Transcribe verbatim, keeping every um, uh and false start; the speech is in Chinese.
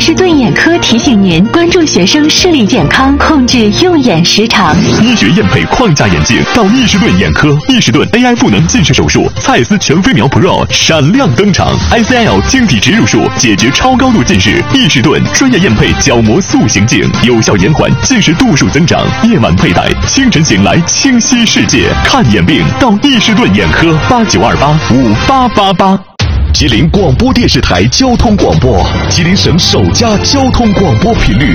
士顿眼科提醒您关注学生视力健康，控制用眼时长。 医学验配框架眼镜到易士顿眼科，易士顿 A I 赋能近视手术，蔡司全飞秒 Pro 闪亮登场 ，I C L 晶体植入术解决超高度近视。易士顿专业验配角膜塑形镜，有效延缓近视度数增长。夜晚佩戴，清晨醒来清晰世界。看眼病到易士顿眼科，八九二八五八八八。吉林广播电视台交通广播，吉林省首家交通广播频率。